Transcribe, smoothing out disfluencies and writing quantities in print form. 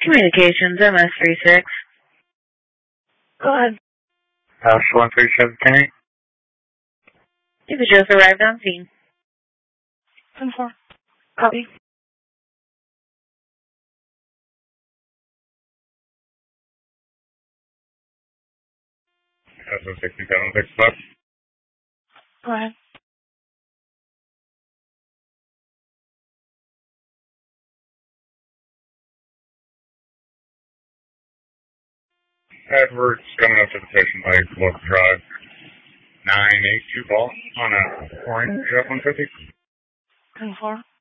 Communications, MS36. Go ahead. House 137 Kenny. You just arrived on scene. 10-4. Copy. House 167 6 o'clock. Go ahead. Edwards coming up to the station by local drive 982 ball on a orange F-150. 10-4.